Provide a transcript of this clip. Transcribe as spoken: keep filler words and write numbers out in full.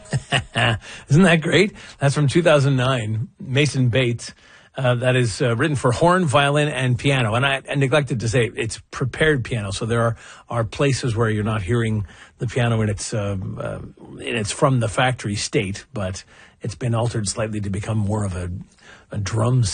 Isn't that great? That's from two thousand nine, Mason Bates. Uh, that is uh, written for horn, violin, and piano. And I, I neglected to say it's prepared piano. So there are, are places where you're not hearing the piano in its, uh, uh, in its from the factory state, but it's been altered slightly to become more of a, a drum